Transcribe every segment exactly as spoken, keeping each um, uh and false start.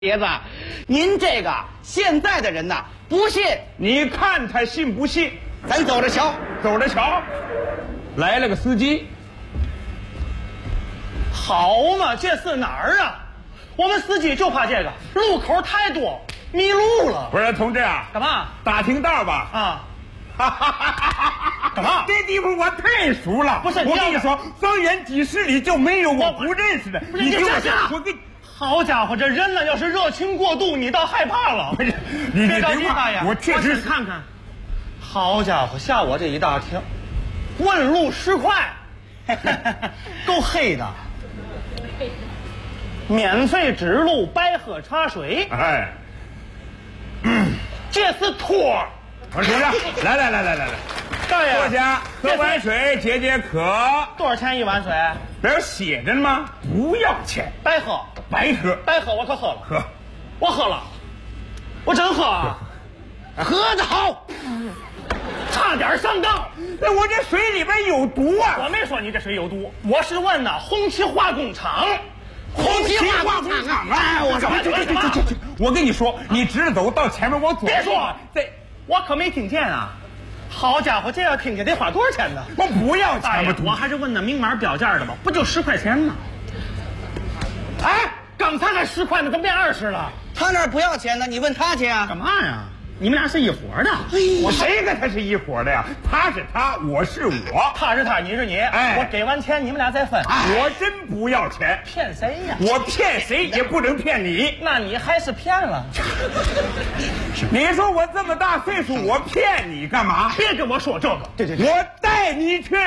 爷子，您这个现在的人呐，不信你看他信不信？ 咱走着瞧， 走着瞧。来了个司机， 好嘛，这是哪儿啊？我们司机就怕这个路口太多，迷路了。 不是同志啊， 干嘛？ 打听道吧。 啊。 干嘛？这地方我太熟了。 不是， 我跟你说，方圆几十里就没有我不认识的。 不是，你听下下。 我跟。 好家伙，这人呢，要是热情过度，你倒害怕了。 不是，你别着急，大爷， 我确实看看。好家伙，吓我这一大跳。问路十块，够黑的。免费指路，白喝茶水。 哎， 嗯，这是托。 我说着，来来来来来来， 大爷， 坐下，喝碗水解解渴。 多少钱一碗水？ 不是写着呢吗？不要钱， 白喝， 白喝， 白喝，我可喝了， 喝， 我喝了，我真喝啊， 喝得好， 差点上当。 那我这水里边有毒啊！ 我没说你这水有毒，我是问呢，红旗化工厂。 红旗化工厂啊！我什么什么什么？ 我跟你说，你直着走到前面，我左。 别说， 这我可没听见啊！好家伙，这要听见得花多少钱呢？ 我不要钱嘛！我还是问那明码标价的吧，不就十块钱吗？哎，刚才还十块呢，怎么变二十了？ 他那儿不要钱呢，你问他去啊？ 干嘛呀？你们俩是一伙的。 哎、我谁跟他是一伙的呀？他是他，我是我。 他是他，你是你。 哎， 我给完钱，你们俩再分。 哎、我真不要钱。 骗谁呀？ 我骗谁也不能骗你。 那你还是骗了。 你说我这么大岁数，我骗你干嘛？ 别跟我说这个。 对对对，我带你去。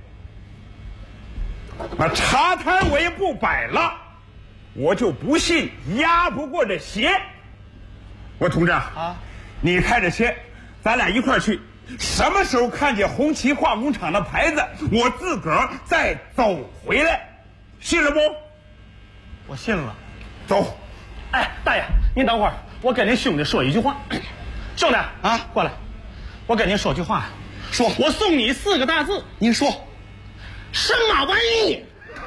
那茶摊我也不摆了，我就不信压不过这鞋。我同志啊。你开着车，咱俩一块儿去。什么时候看见红旗化工厂的牌子，我自个儿再走回来，信了不？ 我信了。 走。 哎，大爷，您等会儿，我跟您兄弟说一句话。兄弟啊，过来，我跟您说句话。 说， 我送你四个大字。 您说， 什么玩意？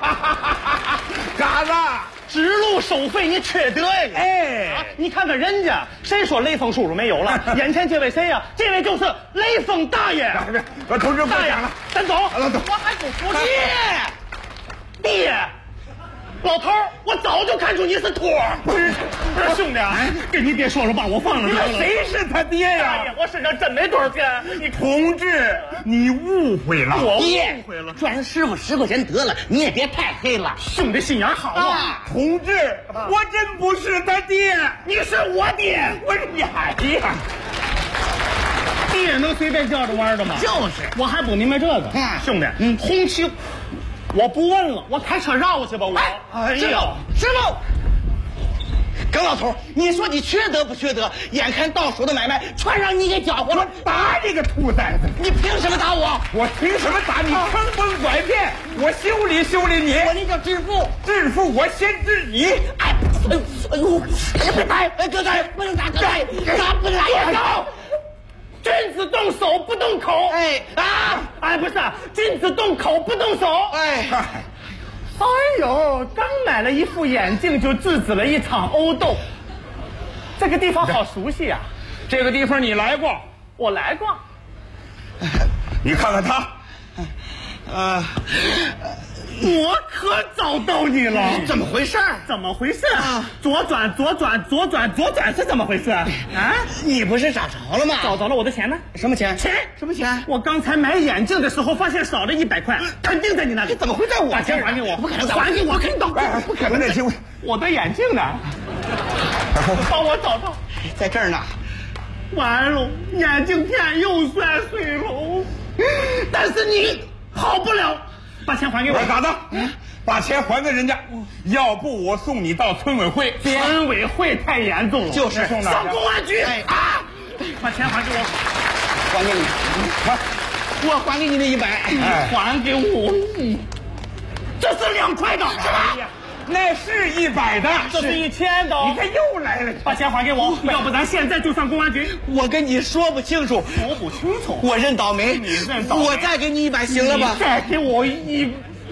嘎子。 指路收费你缺德呀！ 哎、 啊，你看看人家，谁说雷锋叔叔没有了？眼前这位谁呀？这位就是雷锋大爷。 我同志不讲了， 咱走。 走。 我还不服气。爹，老头儿，我早就看出你是托儿。不是，不是兄弟啊，跟你爹说说，把我放了得了。 谁是他爹呀？ 大爷，我身上真没多少钱。 你同志，你误会了。 我误会了。 赚师傅十块钱得了，你也别太黑了。 兄弟心眼好啊。 同志，我真不是他爹， 你是我爹。 我是你孩子呀。 爹能随便叫着玩的吗？ 就是， 我还不明白这个。 嗯、 兄弟，嗯，红旗。我不问了，我开车绕过去吧。我， 哎呀，师傅，耿老头，你说你缺德不缺德？眼看到手的买卖全让你给搅和了， 打你个兔崽子！ 你凭什么打我？ 我凭什么打你？坑蒙拐骗，我修理修理你。 我那叫致富， 致富我先治你。 哎，哎呦，哎呀，别打！哎，哥哥，不能打，哥哥，打不打呀？ 走。君子动手不动口， 哎啊，哎不是，君子动口不动手， 哎， 哎呦，刚买了一副眼镜就制止了一场殴斗，这个地方好熟悉啊！ 这个地方你来过？ 我来过。 你看看他， 呃， 我可找到你了， 怎么回事？ 怎么回事啊？左转，左转，左转，左转是怎么回事啊？ 你不是找着了吗？ 找着了，我的钱呢？ 什么钱？ 钱？ 什么钱？ 我刚才买眼镜的时候发现少了一百块，肯定在你那里。 怎么会在我？ 把钱还给我！ 不可能， 还给我！肯定哎，不可能的，行。 我的眼镜呢？帮我找到， 在这儿呢。 完了，眼镜片又摔碎了。但是你好不了。把钱还给我， 嘎子，把钱还给人家，要不我送你到村委会。 村委会太严重了， 就是上公安局啊！把钱还给我， 还给你， 还我还给你那一百， 还给我，这是两块的， 是吧？ 那是一百的， 这是一千的。 你看又来了， 把钱还给我，要不咱现在就上公安局。 我跟你说不清楚， 说不清楚， 我认倒霉， 你认倒霉， 我再给你一百行了吧？ 再给我一，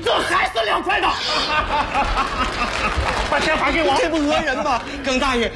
这还是两块的。把钱还给我， 这不讹人吗？耿大爷，